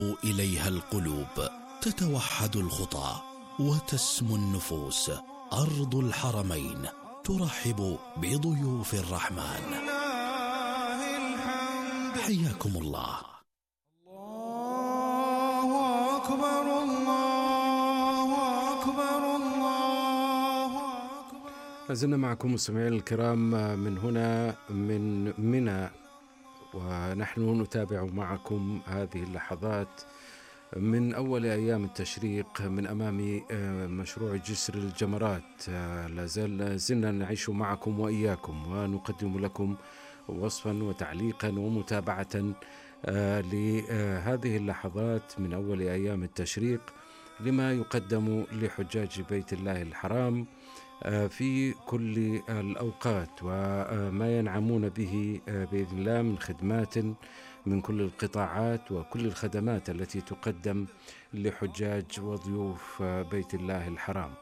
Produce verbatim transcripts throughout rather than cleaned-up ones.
إليها القلوب، تتوحد الخطى وتسمو النفوس. أرض الحرمين ترحب بضيوف الرحمن. حياكم الله. الله أكبر، الله أكبر، الله أكبر. لازلنا معكم مستمعين الكرام من هنا من منى، ونحن نتابع معكم هذه اللحظات من أول أيام التشريق من أمام مشروع جسر الجمرات. لازلنا نعيش معكم وإياكم ونقدم لكم وصفا وتعليقا ومتابعة لهذه اللحظات من أول أيام التشريق لما يقدم لحجاج بيت الله الحرام في كل الأوقات، وما ينعمون به بإذن الله من خدمات من كل القطاعات وكل الخدمات التي تقدم لحجاج وضيوف بيت الله الحرام.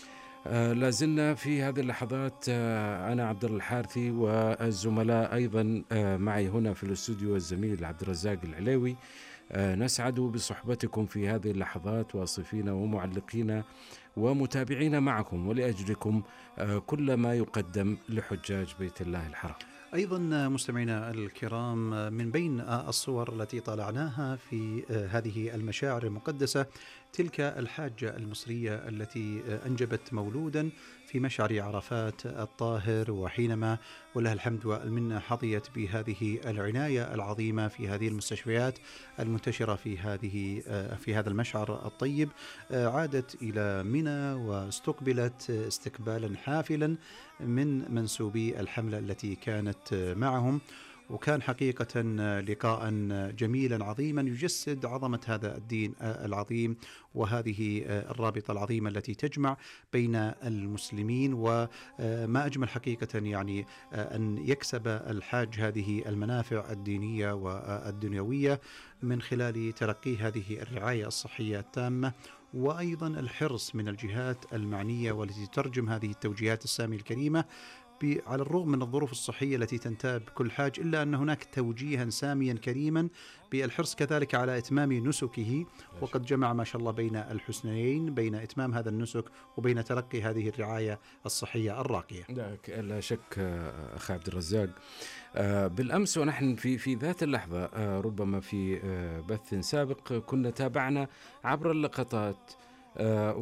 لازلنا في هذه اللحظات أنا عبد الله الحارثي والزملاء أيضا معي هنا في الاستوديو الزميل عبد الرزاق العليوي. نسعد بصحبتكم في هذه اللحظات، واصفين ومعلقين ومتابعين معكم ولأجلكم كل ما يقدم لحجاج بيت الله الحرام. أيضا مستمعينا الكرام، من بين الصور التي طالعناها في هذه المشاعر المقدسة تلك الحاجة المصرية التي أنجبت مولودا في مشعر عرفات الطاهر، وحينما ولها الحمد والمنة حظيت بهذه العناية العظيمة في هذه المستشفيات المنتشرة في هذه في هذا المشعر الطيب، عادت إلى منى واستقبلت استقبالا حافلا من منسوبي الحملة التي كانت معهم، وكان حقيقة لقاء جميلا عظيما يجسد عظمة هذا الدين العظيم وهذه الرابطة العظيمة التي تجمع بين المسلمين. وما أجمل حقيقة يعني أن يكسب الحاج هذه المنافع الدينية والدنيوية من خلال تلقي هذه الرعاية الصحية التامة، وأيضا الحرص من الجهات المعنية والتي تترجم هذه التوجيهات السامية الكريمة على الرغم من الظروف الصحية التي تنتاب كل حاج، إلا أن هناك توجيها ساميا كريما بالحرص كذلك على إتمام نسكه، وقد جمع ما شاء الله بين الحسنيين، بين إتمام هذا النسك وبين تلقي هذه الرعاية الصحية الراقية. لا, لا شك أخ عبد الرزاق. بالأمس ونحن في في ذات اللحظة ربما في بث سابق كنا تابعنا عبر اللقطات، آه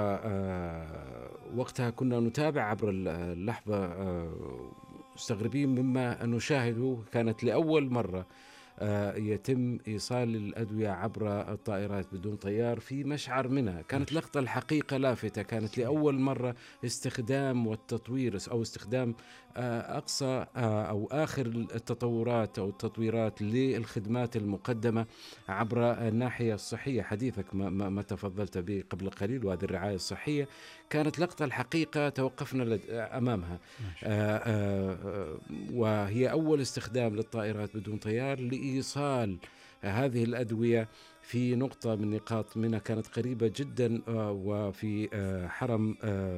ووقتها آه كنا نتابع عبر اللحظة آه مستغربين مما نشاهده. كانت لأول مرة آه يتم إيصال الأدوية عبر الطائرات بدون طيار في مشعر منى. كانت لقطة الحقيقة لافتة، كانت لأول مرة استخدام والتطوير أو استخدام آه أقصى آه أو آخر التطورات أو التطويرات للخدمات المقدمة عبر الناحية الصحية. حديثك ما, ما, ما تفضلت به قبل قليل، وهذه الرعاية الصحية كانت لقطة الحقيقة توقفنا أمامها، آه آه وهي أول استخدام للطائرات بدون طيار لإيصال هذه الأدوية في نقطة من نقاط منى كانت قريبة جدا، وفي حرم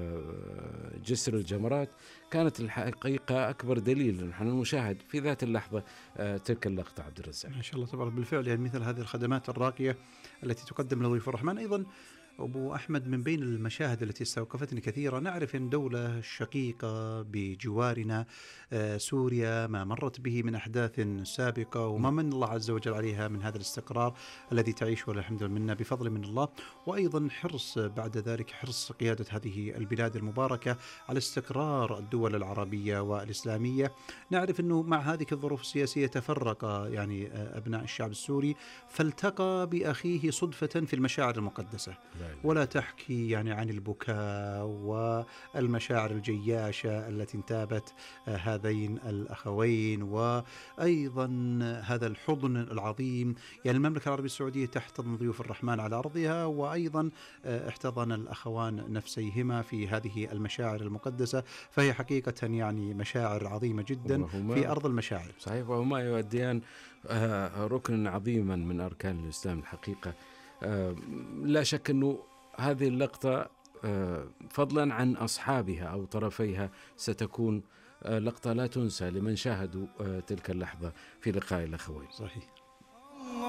جسر الجمرات. كانت الحقيقة أكبر دليل نحن نشاهد في ذات اللحظة تلك اللقطة. عبد الرزاق ما شاء الله تبارك، بالفعل يعني مثل هذه الخدمات الراقية التي تقدم لضيوف الرحمن. أيضا أبو أحمد، من بين المشاهد التي استوقفتني كثيرا، نعرف أن دولة شقيقة بجوارنا سوريا ما مرت به من أحداث سابقة، وما من الله عز وجل عليها من هذا الاستقرار الذي تعيش والحمد لله بفضل من الله، وأيضا حرص بعد ذلك حرص قيادة هذه البلاد المباركة على استقرار الدول العربية والإسلامية. نعرف أنه مع هذه الظروف السياسية تفرق يعني أبناء الشعب السوري، فالتقى بأخيه صدفة في المشاعر المقدسة، ولا تحكي يعني عن البكاء والمشاعر الجياشة التي انتابت هذين الأخوين، وأيضا هذا الحضن العظيم. يعني المملكة العربية السعودية تحتضن ضيوف الرحمن على أرضها، وأيضا احتضن الأخوان نفسيهما في هذه المشاعر المقدسة، فهي حقيقة يعني مشاعر عظيمة جدا في أرض المشاعر. صحيح، وهما يؤديان ركن عظيما من أركان الإسلام الحقيقة. لا شك أنه هذه اللقطة فضلا عن أصحابها أو طرفيها ستكون لقطة لا تنسى لمن شاهدوا تلك اللحظة في لقاء الأخوين. صحيح.